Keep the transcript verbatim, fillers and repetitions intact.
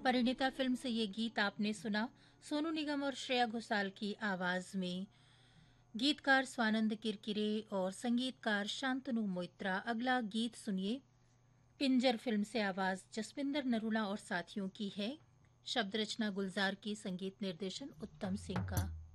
Parineeta film से ये गीत आपने सुना सोनू निगम और श्रेया घोषाल की आवाज में। गीतकार स्वानंद किरकिरे और संगीतकार शांतनु मोइत्रा। अगला गीत सुनिए। पिंजर फिल्म से आवाज जसविंदर नरूला और साथियों की है। शब्द रचना गुलजार की, संगीत निर्देशन उत्तम सिंह का।